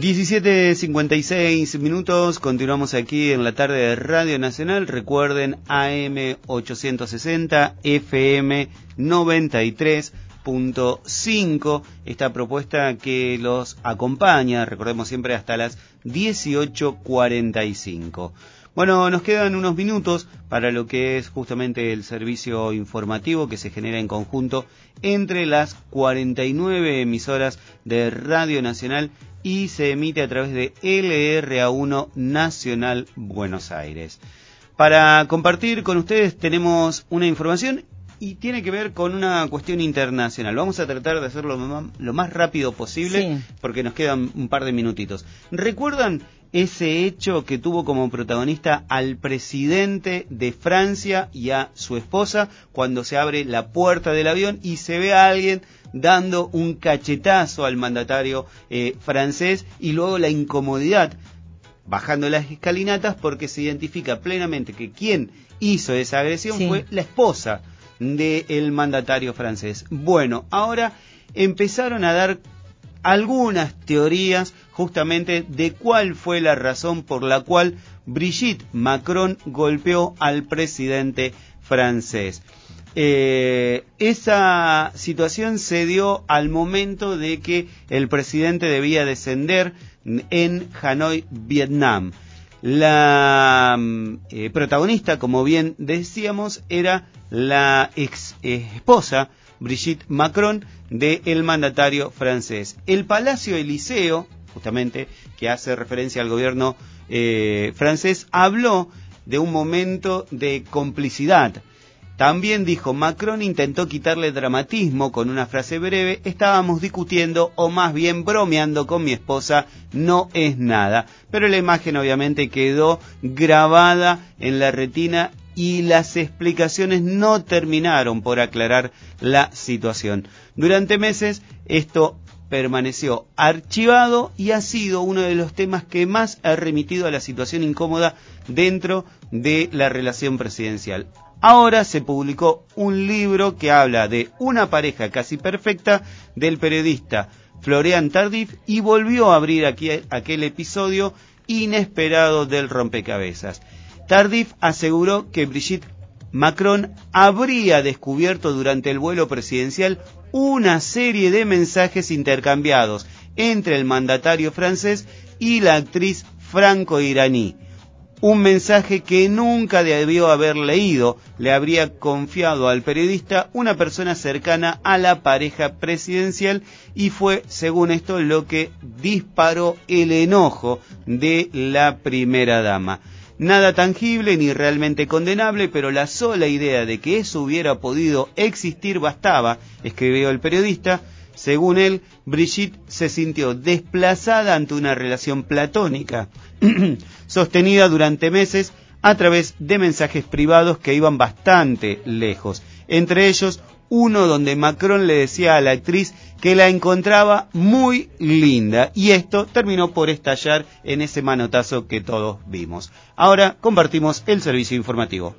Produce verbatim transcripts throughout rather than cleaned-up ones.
diecisiete cincuenta y seis minutos, continuamos aquí en la tarde de Radio Nacional. Recuerden, A M ochocientos sesenta, F M noventa y tres punto cinco, esta propuesta que los acompaña, recordemos siempre hasta las dieciocho cuarenta y cinco. Bueno, nos quedan unos minutos para lo que es justamente el servicio informativo que se genera en conjunto entre las cuarenta y nueve emisoras de Radio Nacional y se emite a través de L R A uno Nacional Buenos Aires. Para compartir con ustedes tenemos una información y tiene que ver con una cuestión internacional. Vamos a tratar de hacerlo lo más rápido posible, sí, porque nos quedan un par de minutitos. ¿Recuerdan ese hecho que tuvo como protagonista al presidente de Francia y a su esposa cuando se abre la puerta del avión y se ve a alguien dando un cachetazo al mandatario eh, francés, y luego la incomodidad bajando las escalinatas porque se identifica plenamente que quien hizo esa agresión sí. fue la esposa del mandatario francés? Bueno, ahora empezaron a dar algunas teorías justamente de cuál fue la razón por la cual Brigitte Macron golpeó al presidente francés. Eh, esa situación se dio al momento de que el presidente debía descender en Hanoi, Vietnam. La eh, protagonista, como bien decíamos, era la ex eh, esposa Brigitte Macron del mandatario francés. El Palacio Eliseo, justamente, que hace referencia al gobierno eh, francés, habló de un momento de complicidad. También dijo, Macron intentó quitarle dramatismo con una frase breve: estábamos discutiendo o más bien bromeando con mi esposa, no es nada. Pero la imagen obviamente quedó grabada en la retina y las explicaciones no terminaron por aclarar la situación. Durante meses esto permaneció archivado y ha sido uno de los temas que más ha remitido a la situación incómoda dentro de la relación presidencial. Ahora se publicó un libro que habla de una pareja casi perfecta del periodista Florian Tardif y volvió a abrir aquí aquel episodio inesperado del rompecabezas. Tardif aseguró que Brigitte Macron habría descubierto durante el vuelo presidencial una serie de mensajes intercambiados entre el mandatario francés y la actriz franco-iraní. Un mensaje que nunca debió haber leído, le habría confiado al periodista una persona cercana a la pareja presidencial, y fue, según esto, lo que disparó el enojo de la primera dama. Nada tangible ni realmente condenable, pero la sola idea de que eso hubiera podido existir bastaba, escribió el periodista. Según él, Brigitte se sintió desplazada ante una relación platónica, sostenida durante meses a través de mensajes privados que iban bastante lejos. Entre ellos, uno donde Macron le decía a la actriz que la encontraba muy linda, y esto terminó por estallar en ese manotazo que todos vimos. Ahora compartimos el servicio informativo.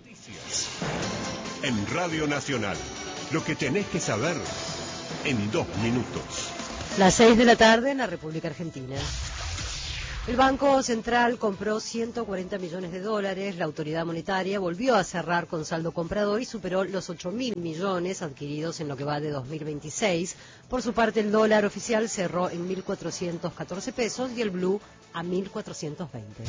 En Radio Nacional, lo que tenés que saber en dos minutos. Las seis de la tarde en la República Argentina. El Banco Central compró ciento cuarenta millones de dólares, la autoridad monetaria volvió a cerrar con saldo comprador y superó los ocho mil millones adquiridos en lo que va de dos mil veintiséis. Por su parte, el dólar oficial cerró en mil cuatrocientos catorce pesos y el blue a mil cuatrocientos veinte.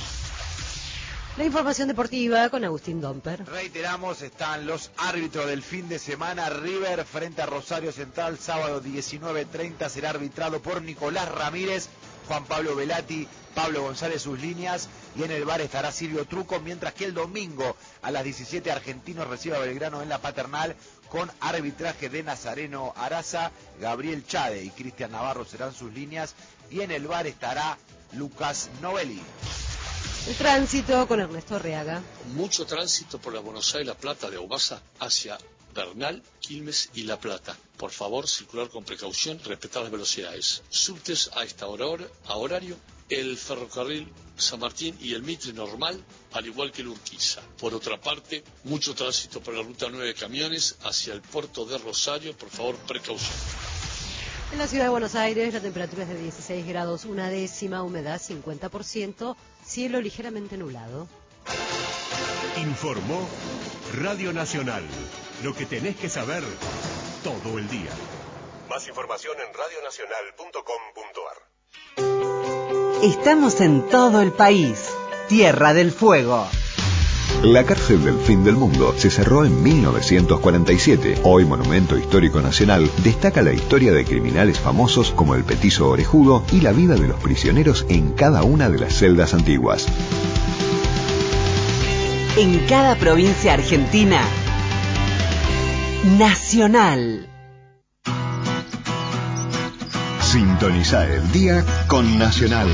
La información deportiva con Agustín Domper. Reiteramos, están los árbitros del fin de semana. River frente a Rosario Central, sábado diecinueve treinta, será arbitrado por Nicolás Ramírez, Juan Pablo Velati, Pablo González sus líneas, y en el bar estará Silvio Truco, mientras que el domingo a las diecisiete Argentinos recibe a Belgrano en la Paternal con arbitraje de Nazareno Araza, Gabriel Chade y Cristian Navarro serán sus líneas, y en el bar estará Lucas Novelli. El tránsito con Ernesto Arriaga. Mucho tránsito por la Buenos Aires-La Plata de Aumasa hacia Bernal, Quilmes y La Plata. Por favor, circular con precaución, respetar las velocidades. Subtes a esta hora, a horario, el ferrocarril San Martín y el Mitre normal, al igual que el Urquiza. Por otra parte, mucho tránsito por la ruta nueve de camiones hacia el puerto de Rosario. Por favor, precaución. En la ciudad de Buenos Aires la temperatura es de dieciséis grados una décima, humedad cincuenta por ciento, cielo ligeramente nublado. Informó Radio Nacional. Lo que tenés que saber todo el día. Más información en radio nacional punto com punto a r. Estamos en todo el país. Tierra del Fuego. La cárcel del fin del mundo se cerró en mil novecientos cuarenta y siete. Hoy Monumento Histórico Nacional destaca la historia de criminales famosos como el Petizo Orejudo y la vida de los prisioneros en cada una de las celdas antiguas. En cada provincia argentina, Nacional. Sintoniza el día con Nacional.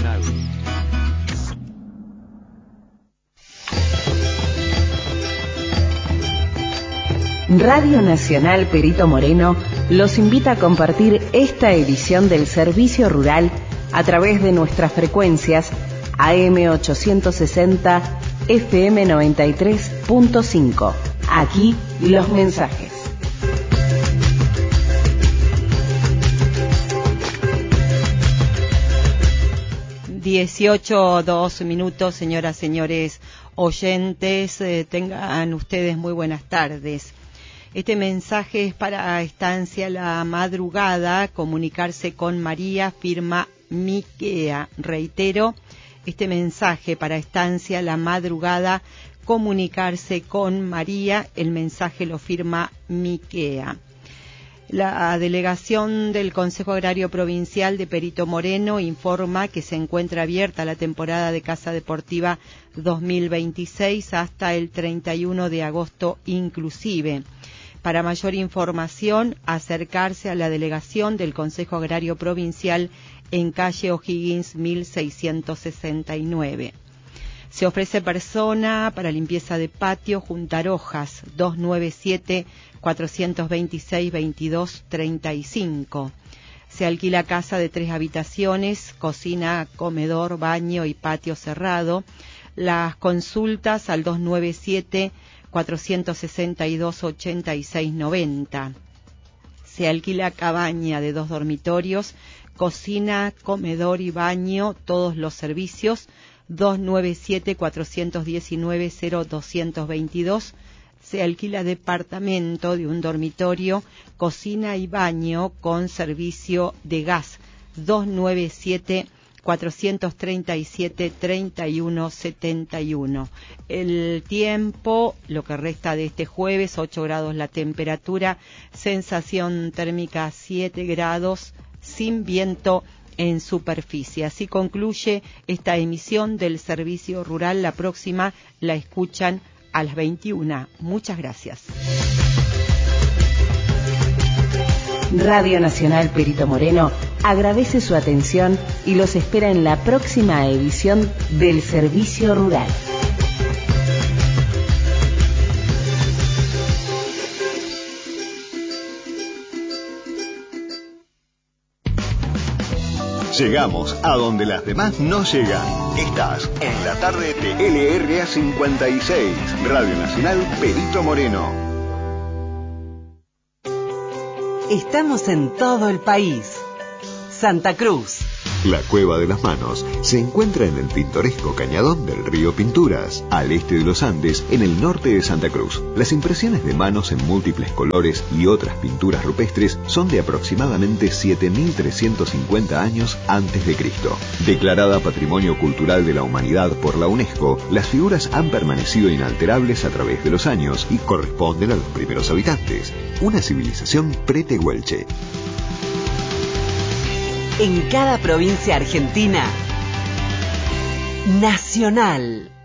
Radio Nacional Perito Moreno los invita a compartir esta edición del Servicio Rural a través de nuestras frecuencias A M ochocientos sesenta, F M noventa y tres punto cinco. Aquí los mensajes. dieciocho, dos minutos, señoras, señores oyentes, eh, tengan ustedes muy buenas tardes. Este mensaje es para Estancia La Madrugada, comunicarse con María, firma Miquea. Reitero, este mensaje para Estancia La Madrugada, comunicarse con María, el mensaje lo firma Miquea. La delegación del Consejo Agrario Provincial de Perito Moreno informa que se encuentra abierta la temporada de caza deportiva dos mil veintiséis hasta el treinta y uno de agosto inclusive. Para mayor información, acercarse a la delegación del Consejo Agrario Provincial en calle O'Higgins mil seiscientos sesenta y nueve. Se ofrece persona para limpieza de patio juntar hojas dos nueve siete, cuatro dos seis, veintidós treinta y cinco. Se alquila casa de tres habitaciones, cocina, comedor, baño y patio cerrado. Las consultas al dos nueve siete, cuatro seis dos, ochenta y seis noventa. Se alquila cabaña de dos dormitorios, cocina, comedor y baño, todos los servicios, dos nueve siete, cuatro uno nueve, cero dos veintidós. Se alquila departamento de un dormitorio, cocina y baño con servicio de gas, dos nueve siete, cuatro tres siete, treinta y uno setenta y uno. El tiempo, lo que resta de este jueves, ocho grados la temperatura, sensación térmica siete grados, sin viento en superficie. Así concluye esta emisión del Servicio Rural. La próxima la escuchan a las veintiuna. Muchas gracias. Radio Nacional Perito Moreno agradece su atención y los espera en la próxima edición del Servicio Rural. Llegamos a donde las demás no llegan. Estás en la tarde de L R A cincuenta y seis, Radio Nacional Perito Moreno. Estamos en todo el país. Santa Cruz. La Cueva de las Manos se encuentra en el pintoresco cañadón del río Pinturas, al este de los Andes, en el norte de Santa Cruz. Las impresiones de manos en múltiples colores y otras pinturas rupestres son de aproximadamente siete mil trescientos cincuenta años antes de Cristo. Declarada Patrimonio Cultural de la Humanidad por la UNESCO, las figuras han permanecido inalterables a través de los años y corresponden a los primeros habitantes, una civilización pretehuelche. En cada provincia argentina, Nacional.